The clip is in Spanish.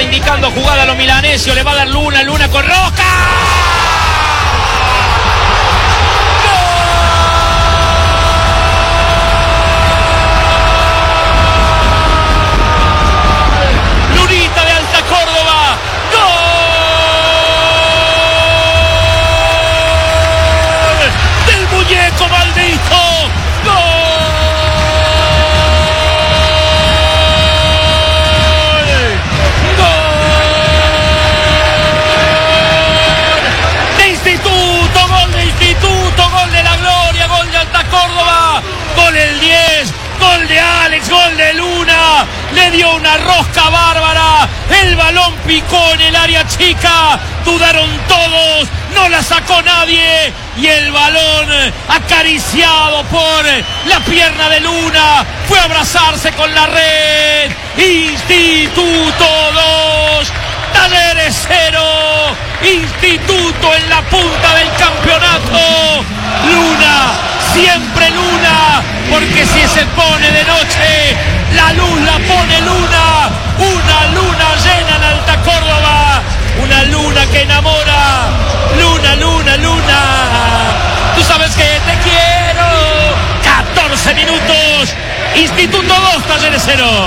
indicando jugada a lo Milanesio, le va a dar Luna con Rosca. Lunita de Alta Córdoba, gol del muñeco maldito, gol. Gol el 10, gol de Alex, gol de Luna, le dio una rosca bárbara, el balón picó en el área chica, dudaron todos, no la sacó nadie y el balón acariciado por la pierna de Luna fue a abrazarse con la red. Instituto 2, Talleres 0, Instituto en la punta del campeonato. Luna, siempre Luna, porque si se pone de noche, la luz la pone Luna, una luna llena en Alta Córdoba, una luna que enamora, Luna, Luna, Luna, tú sabes que te quiero. 14 minutos, Instituto 2, Talleres 0.